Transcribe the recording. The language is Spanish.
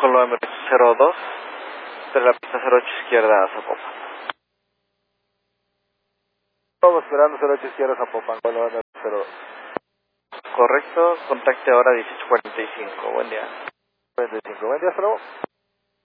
vuelo M02, de la pista 08 izquierda a Zapopan. Estamos esperando 08 izquierda a Zapopan, vuelo M02. Correcto, contacte ahora 1845, buen día. 45, buen día, hasta luego.